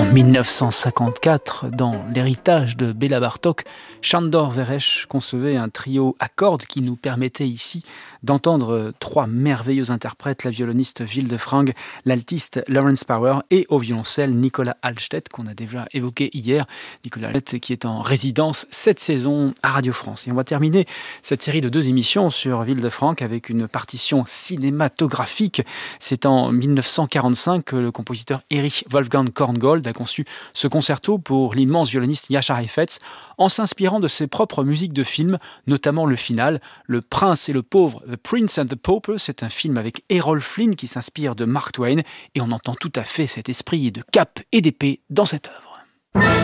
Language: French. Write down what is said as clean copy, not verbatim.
1954, dans l'héritage de Béla Bartók, Sándor Veres concevait un trio à cordes qui nous permettait ici d'entendre trois merveilleux interprètes, la violoniste Vilde Frang, l'altiste Lawrence Power et au violoncelle Nicolas Halstedt, qu'on a déjà évoqué hier. Nicolas Halstedt qui est en résidence cette saison à Radio France. Et on va terminer cette série de 2 émissions sur Vilde Frang avec une partition cinématographique. C'est en 1945 que le compositeur Erich Wolfgang Korngold a conçu ce concerto pour l'immense violoniste Jascha Heifetz en s'inspirant de ses propres musiques de films, notamment le final, Le Prince et le Pauvre, The Prince and the Pauper. C'est un film avec Errol Flynn qui s'inspire de Mark Twain et on entend tout à fait cet esprit de cap et d'épée dans cette œuvre.